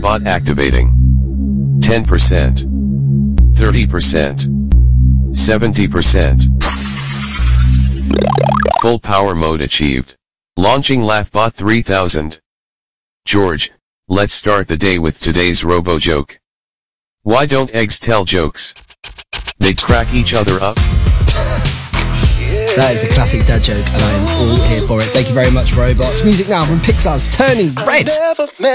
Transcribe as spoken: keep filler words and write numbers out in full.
robot activating. ten percent. thirty percent. seventy percent. Full power mode achieved. Launching LaughBot three thousand. George, let's start the day with today's robo joke. Why don't eggs tell jokes? They crack each other up. That is a classic dad joke, and I am all here for it. Thank you very much, Robots. Music now from Pixar's Turning Red.